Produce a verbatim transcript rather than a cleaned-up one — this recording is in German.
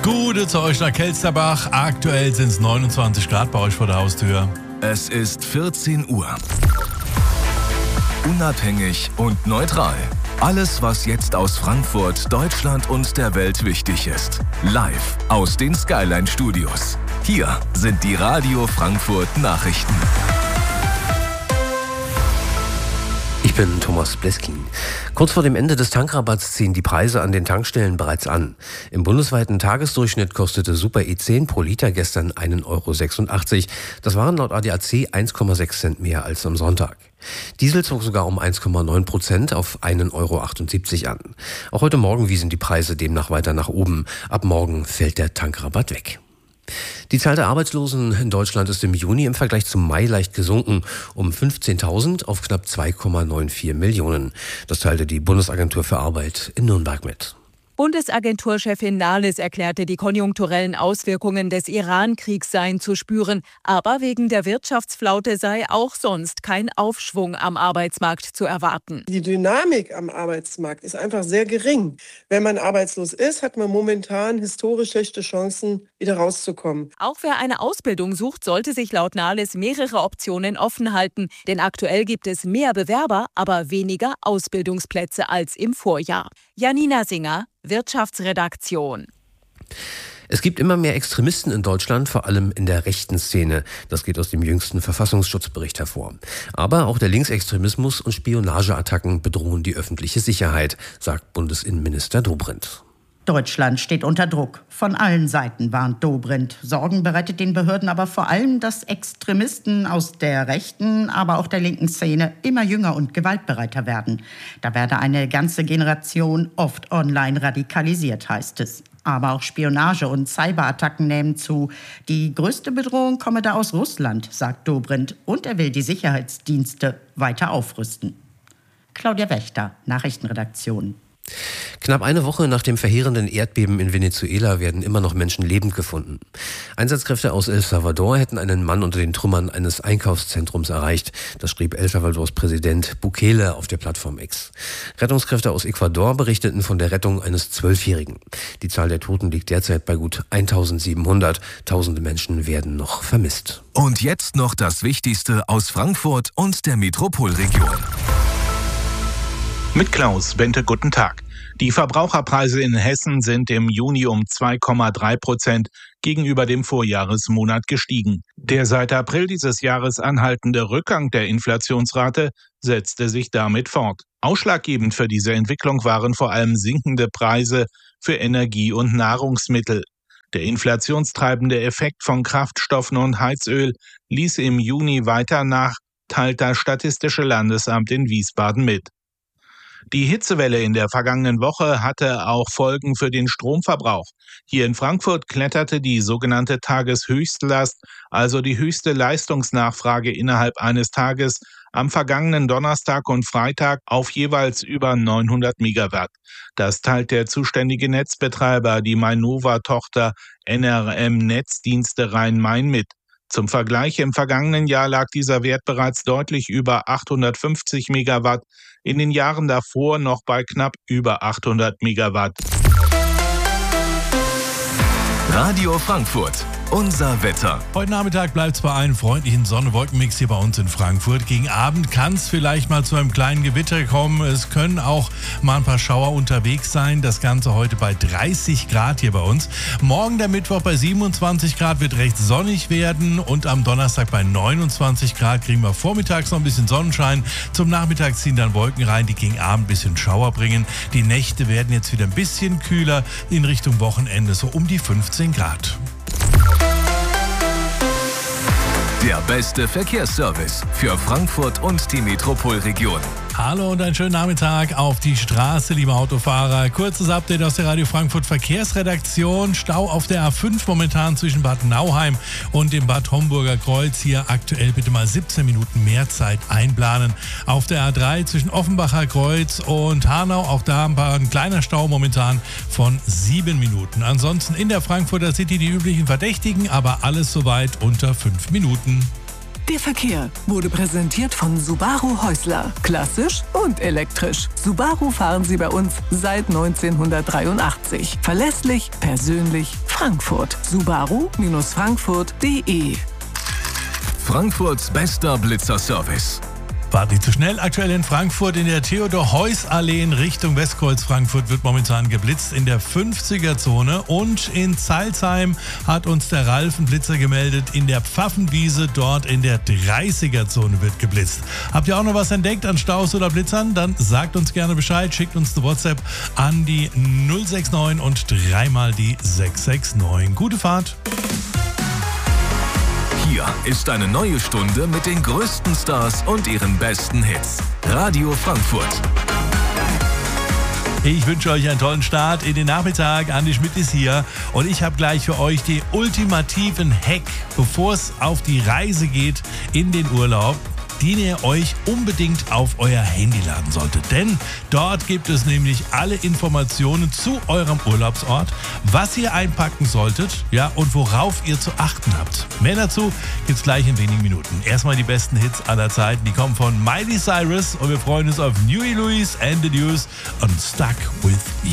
Gute zu euch nach Kelsterbach. Aktuell sind es neunundzwanzig Grad bei euch vor der Haustür. Es ist vierzehn Uhr. Unabhängig und neutral. Alles, was jetzt aus Frankfurt, Deutschland und der Welt wichtig ist. Live aus den Skyline Studios. Hier sind die Radio Frankfurt Nachrichten. Ich bin Thomas Bleskin. Kurz vor dem Ende des Tankrabatts ziehen die Preise an den Tankstellen bereits an. Im bundesweiten Tagesdurchschnitt kostete Super E zehn pro Liter gestern ein Euro sechsundachtzig. Das waren laut A D A C eins Komma sechs Cent mehr als am Sonntag. Diesel zog sogar um eins Komma neun Prozent auf ein Euro achtundsiebzig an. Auch heute Morgen wiesen die Preise demnach weiter nach oben. Ab morgen fällt der Tankrabatt weg. Die Zahl der Arbeitslosen in Deutschland ist im Juni im Vergleich zum Mai leicht gesunken, um fünfzehntausend auf knapp zwei Komma neunundneunzig Millionen. Das teilte die Bundesagentur für Arbeit in Nürnberg mit. Bundesagenturchefin Nahles erklärte, die konjunkturellen Auswirkungen des Iran-Kriegs seien zu spüren. Aber wegen der Wirtschaftsflaute sei auch sonst kein Aufschwung am Arbeitsmarkt zu erwarten. Die Dynamik am Arbeitsmarkt ist einfach sehr gering. Wenn man arbeitslos ist, hat man momentan historisch schlechte Chancen, wieder rauszukommen. Auch wer eine Ausbildung sucht, sollte sich laut Nahles mehrere Optionen offen halten. Denn aktuell gibt es mehr Bewerber, aber weniger Ausbildungsplätze als im Vorjahr. Janina Singer, Wirtschaftsredaktion. Es gibt immer mehr Extremisten in Deutschland, vor allem in der rechten Szene. Das geht aus dem jüngsten Verfassungsschutzbericht hervor. Aber auch der Linksextremismus und Spionageattacken bedrohen die öffentliche Sicherheit, sagt Bundesinnenminister Dobrindt. Deutschland steht unter Druck. Von allen Seiten warnt Dobrindt. Sorgen bereitet den Behörden aber vor allem, dass Extremisten aus der rechten, aber auch der linken Szene immer jünger und gewaltbereiter werden. Da werde eine ganze Generation oft online radikalisiert, heißt es. Aber auch Spionage und Cyberattacken nehmen zu. Die größte Bedrohung komme da aus Russland, sagt Dobrindt. Und er will die Sicherheitsdienste weiter aufrüsten. Claudia Wächter, Nachrichtenredaktion. Knapp eine Woche nach dem verheerenden Erdbeben in Venezuela werden immer noch Menschen lebend gefunden. Einsatzkräfte aus El Salvador hätten einen Mann unter den Trümmern eines Einkaufszentrums erreicht. Das schrieb El Salvadors Präsident Bukele auf der Plattform X. Rettungskräfte aus Ecuador berichteten von der Rettung eines Zwölfjährigen. Die Zahl der Toten liegt derzeit bei gut eintausendsiebenhundert. Tausende Menschen werden noch vermisst. Und jetzt noch das Wichtigste aus Frankfurt und der Metropolregion. Mit Klaus Bente, guten Tag. Die Verbraucherpreise in Hessen sind im Juni um zwei Komma drei Prozent gegenüber dem Vorjahresmonat gestiegen. Der seit April dieses Jahres anhaltende Rückgang der Inflationsrate setzte sich damit fort. Ausschlaggebend für diese Entwicklung waren vor allem sinkende Preise für Energie und Nahrungsmittel. Der inflationstreibende Effekt von Kraftstoffen und Heizöl ließ im Juni weiter nach, teilt das Statistische Landesamt in Wiesbaden mit. Die Hitzewelle in der vergangenen Woche hatte auch Folgen für den Stromverbrauch. Hier in Frankfurt kletterte die sogenannte Tageshöchstlast, also die höchste Leistungsnachfrage innerhalb eines Tages, am vergangenen Donnerstag und Freitag auf jeweils über neunhundert Megawatt. Das teilt der zuständige Netzbetreiber, die Mainova-Tochter N R M Netzdienste Rhein-Main mit. Zum Vergleich, im vergangenen Jahr lag dieser Wert bereits deutlich über achthundertfünfzig Megawatt, in den Jahren davor noch bei knapp über achthundert Megawatt. Radio Frankfurt, unser Wetter. Heute Nachmittag bleibt es bei einem freundlichen Sonne-Wolken-Mix hier bei uns in Frankfurt. Gegen Abend kann es vielleicht mal zu einem kleinen Gewitter kommen. Es können auch mal ein paar Schauer unterwegs sein. Das Ganze heute bei dreißig Grad hier bei uns. Morgen der Mittwoch bei siebenundzwanzig Grad wird recht sonnig werden. Und am Donnerstag bei neunundzwanzig Grad kriegen wir vormittags noch ein bisschen Sonnenschein. Zum Nachmittag ziehen dann Wolken rein, die gegen Abend ein bisschen Schauer bringen. Die Nächte werden jetzt wieder ein bisschen kühler in Richtung Wochenende, so um die fünfzehn Grad. Der beste Verkehrsservice für Frankfurt und die Metropolregion. Hallo und einen schönen Nachmittag auf die Straße, liebe Autofahrer. Kurzes Update aus der Radio Frankfurt Verkehrsredaktion. Stau auf der A fünf momentan zwischen Bad Nauheim und dem Bad Homburger Kreuz. Hier aktuell bitte mal siebzehn Minuten mehr Zeit einplanen. Auf der A drei zwischen Offenbacher Kreuz und Hanau, auch da ein kleiner Stau momentan von sieben Minuten. Ansonsten in der Frankfurter City die üblichen Verdächtigen, aber alles soweit unter fünf Minuten. Der Verkehr wurde präsentiert von Subaru Häusler. Klassisch und elektrisch. Subaru fahren Sie bei uns seit neunzehnhundertdreiundachtzig. Verlässlich, persönlich, Frankfurt. Subaru Frankfurt punkt de. Frankfurts bester Blitzerservice. War nicht zu schnell. Aktuell in Frankfurt in der Theodor-Heuss-Allee in Richtung Westkreuz Frankfurt wird momentan geblitzt in der fünfziger-Zone. Und in Zeilsheim hat uns der Ralf einen Blitzer gemeldet. In der Pfaffenwiese dort in der dreißiger-Zone wird geblitzt. Habt ihr auch noch was entdeckt an Staus oder Blitzern? Dann sagt uns gerne Bescheid. Schickt uns eine WhatsApp an die null sechs neun und dreimal die sechs sechs neun. Gute Fahrt. Hier ist eine neue Stunde mit den größten Stars und ihren besten Hits. Radio Frankfurt. Ich wünsche euch einen tollen Start in den Nachmittag. Andi Schmidt ist hier und ich habe gleich für euch den ultimativen Hack, bevor es auf die Reise geht in den Urlaub, den ihr euch unbedingt auf euer Handy laden solltet. Denn dort gibt es nämlich alle Informationen zu eurem Urlaubsort, was ihr einpacken solltet, ja, und worauf ihr zu achten habt. Mehr dazu gibt's gleich in wenigen Minuten. Erstmal die besten Hits aller Zeiten, die kommen von Miley Cyrus und wir freuen uns auf Huey Lewis and the News und Stuck With You.